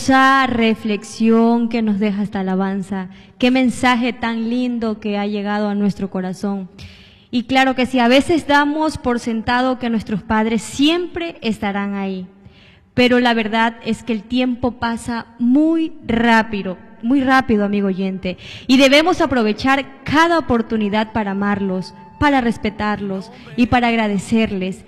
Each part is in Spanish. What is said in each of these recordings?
hermosa reflexión que nos deja esta alabanza. Qué mensaje tan lindo que ha llegado a nuestro corazón. Y claro que sí, a veces damos por sentado que nuestros padres siempre estarán ahí. Pero la verdad es que el tiempo pasa muy rápido, amigo oyente. Y debemos aprovechar cada oportunidad para amarlos, para respetarlos y para agradecerles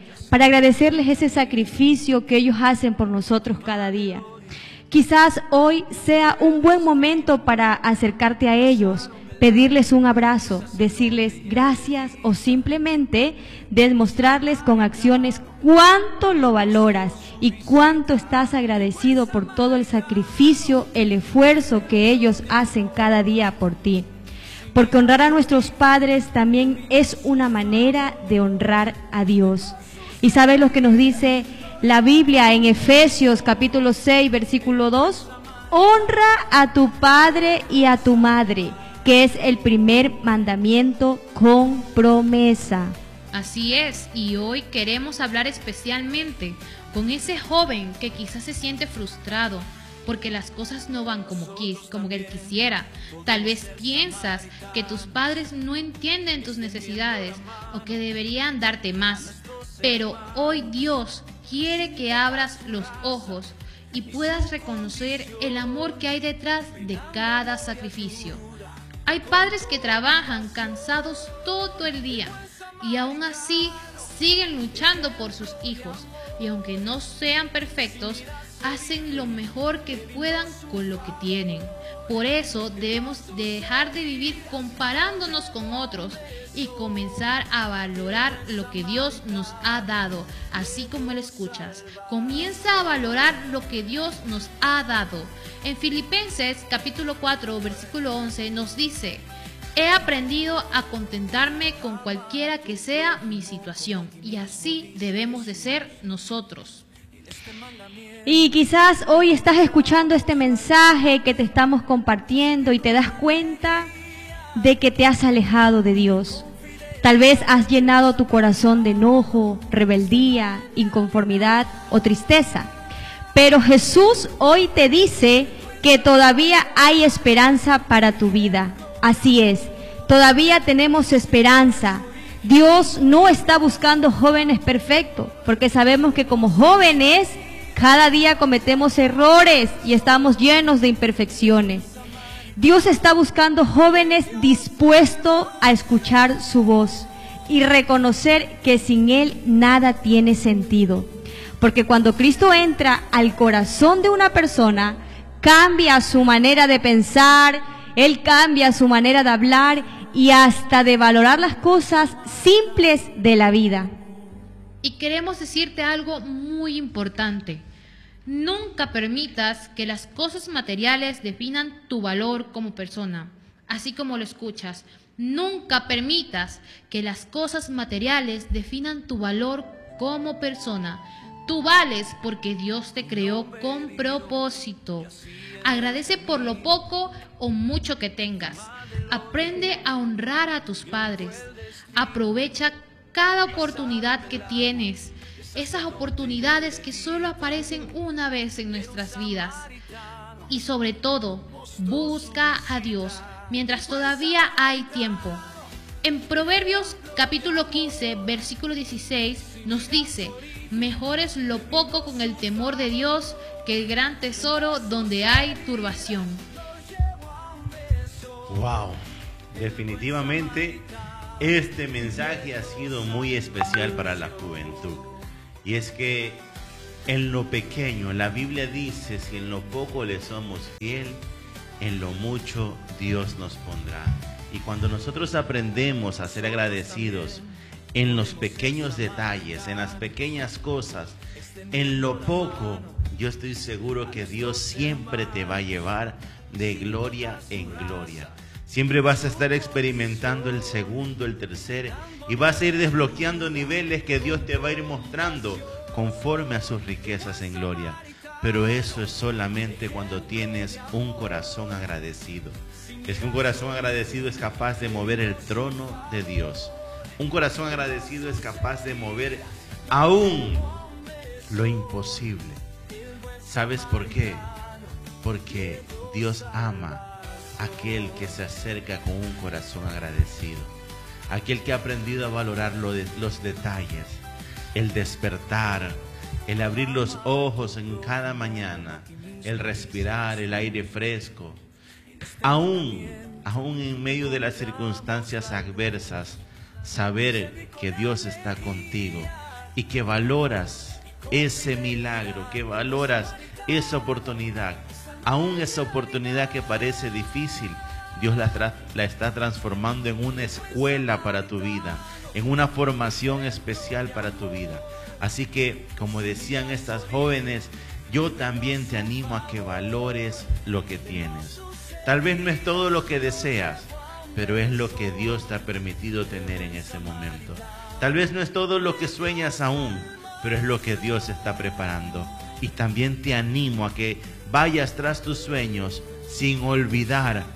ese sacrificio que ellos hacen por nosotros cada día. Quizás hoy sea un buen momento para acercarte a ellos, pedirles un abrazo, decirles gracias o simplemente demostrarles con acciones cuánto lo valoras y cuánto estás agradecido por todo el sacrificio, el esfuerzo que ellos hacen cada día por ti. Porque honrar a nuestros padres también es una manera de honrar a Dios. ¿Y sabes lo que nos dice la Biblia en Efesios capítulo 6, versículo 2? Honra a tu padre y a tu madre, que es el primer mandamiento con promesa. Así es, y hoy queremos hablar especialmente con ese joven que quizás se siente frustrado porque las cosas no van como él quisiera. Tal vez piensas que tus padres no entienden tus necesidades o que deberían darte más. Pero hoy Dios quiere que abras los ojos y puedas reconocer el amor que hay detrás de cada sacrificio. Hay padres que trabajan cansados todo el día y aún así siguen luchando por sus hijos. Y aunque no sean perfectos, hacen lo mejor que puedan con lo que tienen. Por eso debemos dejar de vivir comparándonos con otros y comenzar a valorar lo que Dios nos ha dado, así como lo escuchas. Comienza a valorar lo que Dios nos ha dado. En Filipenses capítulo 4, versículo 11 nos dice: he aprendido a contentarme con cualquiera que sea mi situación, y así debemos de ser nosotros. Y quizás hoy estás escuchando este mensaje que te estamos compartiendo y te das cuenta de que te has alejado de Dios. Tal vez has llenado tu corazón de enojo, rebeldía, inconformidad o tristeza. Pero Jesús hoy te dice que todavía hay esperanza para tu vida. Así es, todavía tenemos esperanza. Dios no está buscando jóvenes perfectos, porque sabemos que como jóvenes cada día cometemos errores y estamos llenos de imperfecciones. Dios está buscando jóvenes dispuestos a escuchar su voz y reconocer que sin Él nada tiene sentido. Porque cuando Cristo entra al corazón de una persona, cambia su manera de pensar, Él cambia su manera de hablar y hasta de valorar las cosas simples de la vida. Y queremos decirte algo muy importante. Nunca permitas que las cosas materiales definan tu valor como persona, así como lo escuchas. Nunca permitas que las cosas materiales definan tu valor como persona. Tú vales porque Dios te creó con propósito. Agradece por lo poco o mucho que tengas. Aprende a honrar a tus padres. Aprovecha cada oportunidad que tienes. Esas oportunidades que solo aparecen una vez en nuestras vidas. Y sobre todo, busca a Dios mientras todavía hay tiempo. En Proverbios capítulo 15, versículo 16 nos dice: mejor es lo poco con el temor de Dios que el gran tesoro donde hay turbación. Wow, definitivamente este mensaje ha sido muy especial para la juventud. Y es que en lo pequeño, la Biblia dice, si en lo poco le somos fiel, en lo mucho Dios nos pondrá. Y cuando nosotros aprendemos a ser agradecidos en los pequeños detalles, en las pequeñas cosas, en lo poco, yo estoy seguro que Dios siempre te va a llevar de gloria en gloria. Siempre vas a estar experimentando el segundo, el tercer, y vas a ir desbloqueando niveles que Dios te va a ir mostrando conforme a sus riquezas en gloria. Pero eso es solamente cuando tienes un corazón agradecido. Es que un corazón agradecido es capaz de mover el trono de Dios. Un corazón agradecido es capaz de mover aún lo imposible. ¿Sabes por qué? porque Dios ama a aquel que se acerca con un corazón agradecido, aquel que ha aprendido a valorar los detalles, el despertar, el abrir los ojos en cada mañana, el respirar el aire fresco, aún en medio de las circunstancias adversas, saber que Dios está contigo y que valoras ese milagro, que valoras esa oportunidad, aún esa oportunidad que parece difícil. Dios la está transformando en una escuela para tu vida, en una formación especial para tu vida. Así que, como decían estas jóvenes, yo también te animo a que valores lo que tienes. Tal vez no es todo lo que deseas, pero es lo que Dios te ha permitido tener en ese momento. Tal vez no es todo lo que sueñas aún, pero es lo que Dios está preparando. Y también te animo a que vayas tras tus sueños sin olvidar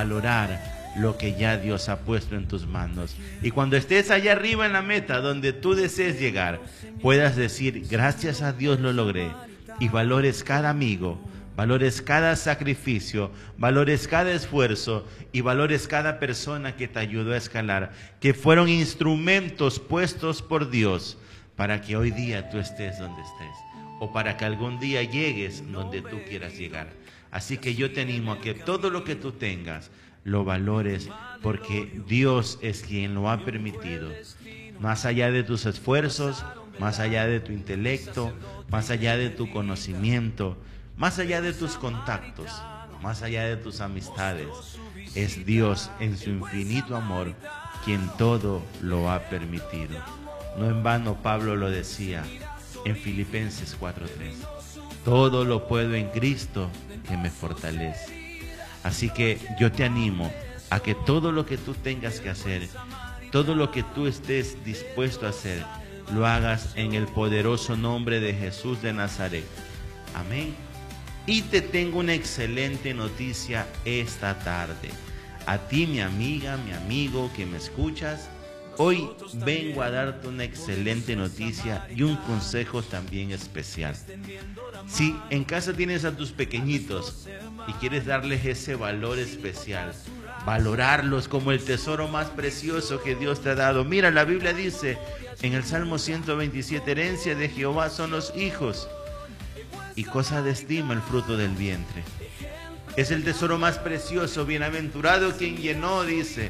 valorar lo que ya Dios ha puesto en tus manos. Y cuando estés allá arriba en la meta donde tú desees llegar, puedas decir: gracias a Dios lo logré. Y valores cada amigo, valores cada sacrificio, valores cada esfuerzo y valores cada persona que te ayudó a escalar, que fueron instrumentos puestos por Dios para que hoy día tú estés donde estés, o para que algún día llegues donde tú quieras llegar. Así que yo te animo a que todo lo que tú tengas lo valores, porque Dios es quien lo ha permitido. Más allá de tus esfuerzos, más allá de tu intelecto, más allá de tu conocimiento, más allá de tus contactos, más allá de tus amistades, es Dios en su infinito amor quien todo lo ha permitido. No en vano Pablo lo decía en Filipenses 4:3: todo lo puedo en Cristo que me fortalece. Así que yo te animo a que todo lo que tú tengas que hacer, todo lo que tú estés dispuesto a hacer, lo hagas en el poderoso nombre de Jesús de Nazaret. Amén. Y te tengo una excelente noticia esta tarde. A ti, mi amiga, mi amigo que me escuchas, hoy vengo a darte una excelente noticia y un consejo también especial. Si en casa tienes a tus pequeñitos y quieres darles ese valor especial, valorarlos como el tesoro más precioso que Dios te ha dado. Mira, la Biblia dice en el Salmo 127, herencia de Jehová son los hijos, y cosa de estima el fruto del vientre. Es el tesoro más precioso, bienaventurado quien llenó, dice,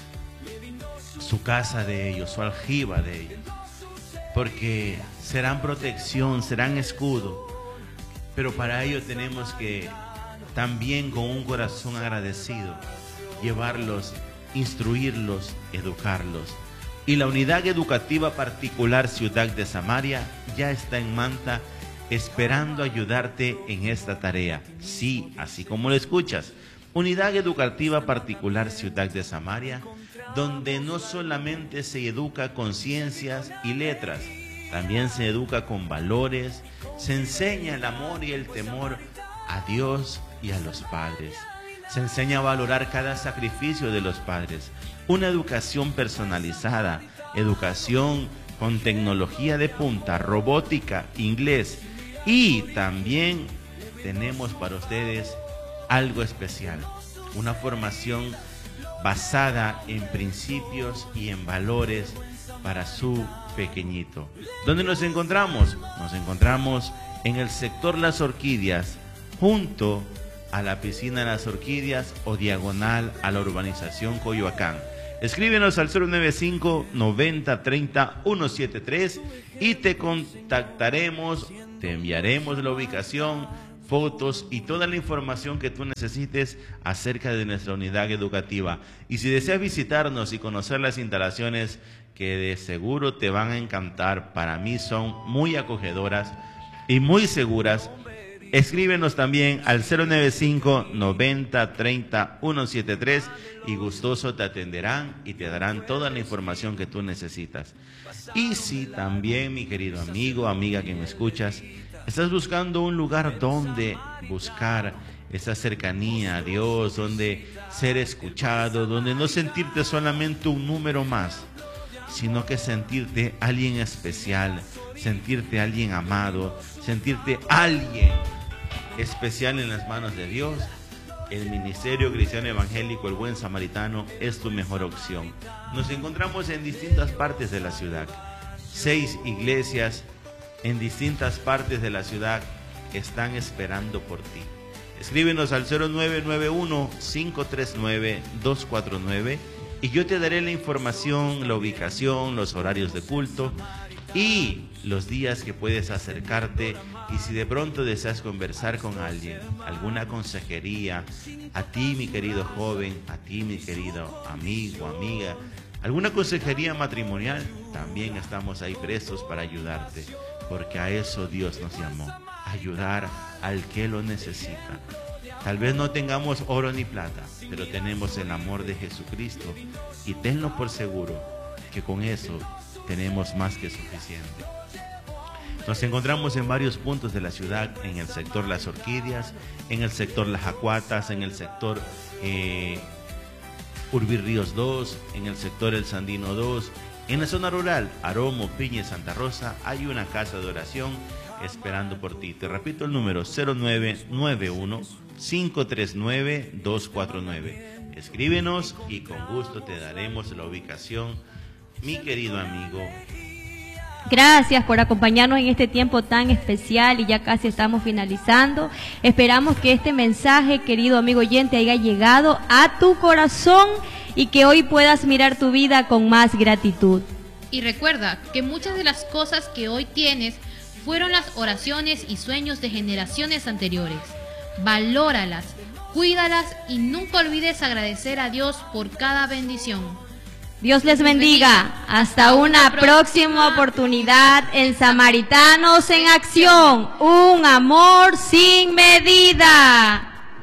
su casa de ellos, su aljiba de ellos, porque serán protección, serán escudo. Pero para ello tenemos que también, con un corazón agradecido, llevarlos, instruirlos, educarlos. Y la Unidad Educativa Particular Ciudad de Samaria ya está en Manta, esperando ayudarte en esta tarea. Sí, así como lo escuchas, Unidad Educativa Particular Ciudad de Samaria, donde no solamente se educa con ciencias y letras, también se educa con valores, se enseña el amor y el temor a Dios y a los padres. Se enseña a valorar cada sacrificio de los padres. Una educación personalizada, educación con tecnología de punta, robótica, inglés. Y también tenemos para ustedes algo especial, una formación basada en principios y en valores para su pequeñito. ¿Dónde nos encontramos? Nos encontramos en el sector Las Orquídeas, junto a la piscina de Las Orquídeas o diagonal a la urbanización Coyoacán. Escríbenos al 095-9030-173 y te contactaremos, te enviaremos la ubicación, fotos y toda la información que tú necesites acerca de nuestra unidad educativa. Y si deseas visitarnos y conocer las instalaciones, que de seguro te van a encantar, para mí son muy acogedoras y muy seguras, escríbenos también al 095-9030-173 y gustoso te atenderán y te darán toda la información que tú necesitas. Y si también, mi querido amigo, amiga que me escuchas, estás buscando un lugar donde buscar esa cercanía a Dios, donde ser escuchado, donde no sentirte solamente un número más, sino que sentirte alguien especial, sentirte alguien amado, sentirte alguien especial en las manos de Dios, el Ministerio Cristiano Evangélico El Buen Samaritano es tu mejor opción. Nos encontramos en distintas partes de la ciudad. 6 iglesias en distintas partes de la ciudad están esperando por ti. Escríbenos al 0991-539-249 y yo te daré la información, la ubicación, los horarios de culto y los días que puedes acercarte. Y si de pronto deseas conversar con alguien, alguna consejería, a ti mi querido joven, a ti mi querido amigo, amiga, alguna consejería matrimonial, también estamos ahí prestos para ayudarte, porque a eso Dios nos llamó, ayudar al que lo necesita. Tal vez no tengamos oro ni plata, pero tenemos el amor de Jesucristo y tenlo por seguro que con eso tenemos más que suficiente. Nos encontramos en varios puntos de la ciudad, en el sector Las Orquídeas, en el sector Las Acuatas, en el sector Urbirríos 2, en el sector El Sandino 2, en la zona rural, Aromo, Piña y Santa Rosa, hay una casa de oración esperando por ti. Te repito el número, 0991-539-249. Escríbenos y con gusto te daremos la ubicación, mi querido amigo. Gracias por acompañarnos en este tiempo tan especial y ya casi estamos finalizando. Esperamos que este mensaje, querido amigo oyente, haya llegado a tu corazón y que hoy puedas mirar tu vida con más gratitud. Y recuerda que muchas de las cosas que hoy tienes fueron las oraciones y sueños de generaciones anteriores. Valóralas, cuídalas y nunca olvides agradecer a Dios por cada bendición. Dios les bendiga. Hasta una próxima oportunidad en Samaritanos en Acción. Un amor sin medida.